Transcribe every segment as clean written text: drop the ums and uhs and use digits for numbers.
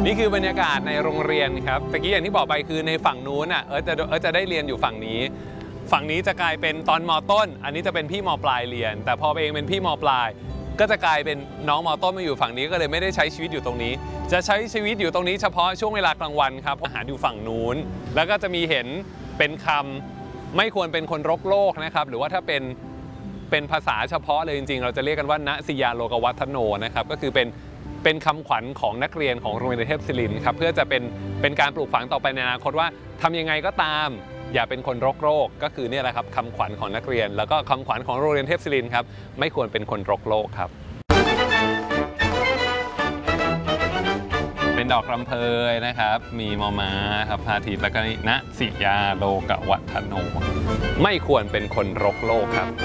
นี่คือบรรยากาศในโรงเรียนครับตะกี้อย่างที่บอกไปคือในฝั่งนู้นจะได้เรียนอยู่ฝั่งนี้จะกลายเป็นตอนม.ต้นอันนี้จะเป็นพี่ม.ปลายเรียนแต่พอเองเป็นพี่ม.ปลายก็จะกลายเป็นน้องม.ต้นมาอยู่ฝั่งนี้ก็เลยไม่ได้ใช้ชีวิตอยู่ตรงนี้จะใช้ชีวิตอยู่ตรงนี้เฉพาะช่วงเวลากลางวันครับอาหารอยู่ฝั่งนู้นแล้วก็จะมีเห็นเป็นคำไม่ควรเป็นคนรกโลกนะครับหรือว่าถ้าเป็นภาษาเฉพาะเลยจริงๆเราจะเรียกกันว่าณสิยาโลกวัฒโนนะครับก็คือเป็นคำขวัญของนักเรียนของโรงเรียนเทพศิรินทร์ครับเพื่อจะเป็นการปลูกฝังต่อไปในอนาคตว่าทำยังไงก็ตามอย่าเป็นคนรกโลกก็คือเนี่ยแหละครับคำขวัญของนักเรียนแล้วก็คำขวัญของโรงเรียนเทพศิรินทร์ครับไม่ควรเป็นคนรกโลกครับเป็นดอกลำเพยนะครับมีมอม้าครับพาทิตย์แล้วก็ณสิยาโลกวัฒโนไม่ควรเป็นคนรกโลกครับ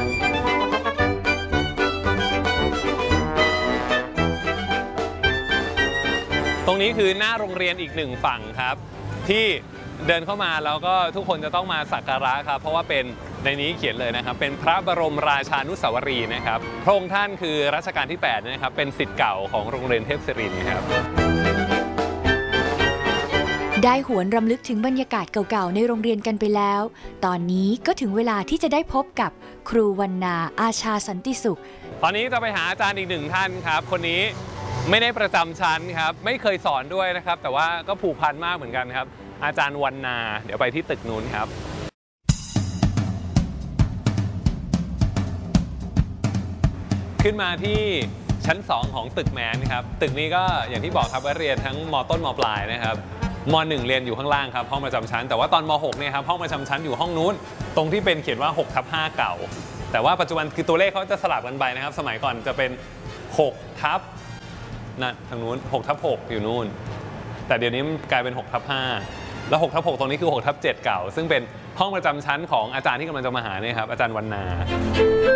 ตรงนี้คือหน้าโรงเรียนอีกหนึ่งฝั่งครับที่เดินเข้ามาแล้วก็ทุกคนจะต้องมาสักการะครับเพราะว่าเป็นในนี้เขียนเลยนะครับเป็นพระบรมราชานุสาวรีย์นะครับพระองค์ท่านคือรัชกาลที่8นะครับเป็นศิษย์เก่าของโรงเรียนเทพศิรินทร์ครับได้หวนรำลึกถึงบรรยากาศเก่าๆในโรงเรียนกันไปแล้วตอนนี้ก็ถึงเวลาที่จะได้พบกับครูวรรณาอาชาสันติสุขตอนนี้จะไปหาอาจารย์อีกหนึ่งท่านครับคนนี้ไม่ได้ประจำชั้นครับไม่เคยสอนด้วยนะครับแต่ว่าก็ผูกพันมากเหมือนกันครับอาจารย์วรรณาเดี๋ยวไปที่ตึกนู้นครับขึ้นมาที่ชั้น2ของตึกแมนครับตึกนี้ก็อย่างที่บอกครับว่าเรียนทั้งม.ต้นม.ปลายนะครับม.1 เรียนอยู่ข้างล่างครับห้องประจำชั้นแต่ว่าตอนม.6เนี่ยครับห้องประจำชั้นอยู่ห้องนู้นตรงที่เป็นเขียนว่า6/5เก่าแต่ว่าปัจจุบันคือตัวเลขเขาจะสลับกันไปนะครับสมัยก่อนจะเป็น6ทับนั่นทางนู้น6/6อยู่นู่นแต่เดี๋ยวนี้กลายเป็น6/5แล้ว6/6ตรงนี้คือ6/7เก่าซึ่งเป็นห้องประจำชั้นของอาจารย์ที่กำลังจะมาหาเนี่ยครับอาจารย์วรรณา